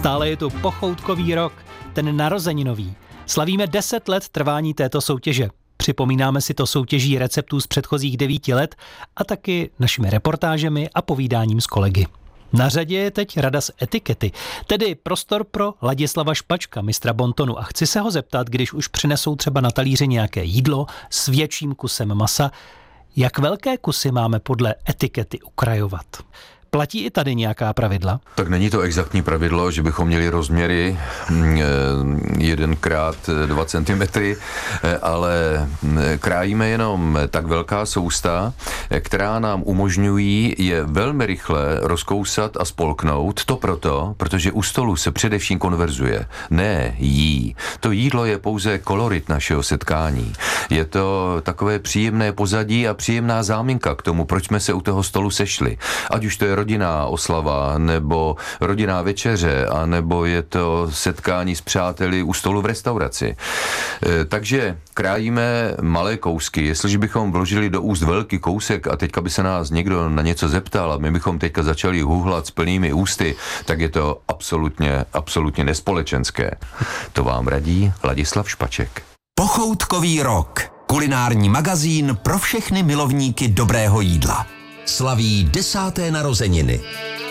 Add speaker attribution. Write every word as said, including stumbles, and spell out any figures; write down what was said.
Speaker 1: Stále je tu pochoutkový rok, ten narozeninový. Slavíme deset let trvání této soutěže. Připomínáme si to soutěží receptů z předchozích devíti let a taky našimi reportážemi a povídáním s kolegy. Na řadě je teď rada z etikety, tedy prostor pro Ladislava Špačka, mistra bontonu. A chci se ho zeptat, když už přinesou třeba na talíři nějaké jídlo s větším kusem masa, jak velké kusy máme podle etikety ukrajovat? Platí i tady nějaká pravidla?
Speaker 2: Tak není to exaktní pravidlo, že bychom měli rozměry jeden krát dva centimetry, ale krájíme jenom tak velká sousta, která nám umožňují je velmi rychle rozkousat a spolknout. To proto, protože u stolu se především konverzuje, ne jí. To jídlo je pouze kolorit našeho setkání. Je to takové příjemné pozadí a příjemná záminka k tomu, proč jsme se u toho stolu sešli. Ať už to je rodinná oslava, nebo rodinná večeře, a nebo je to setkání s přáteli u stolu v restauraci. E, takže krájíme malé kousky. Jestliže bychom vložili do úst velký kousek a teďka by se nás někdo na něco zeptal a my bychom teďka začali huhlat s plnými ústy, tak je to absolutně, absolutně nespolečenské. To vám radí Ladislav Špaček.
Speaker 3: Pochoutkový rok. Kulinární magazín pro všechny milovníky dobrého jídla. Slaví desáté narozeniny.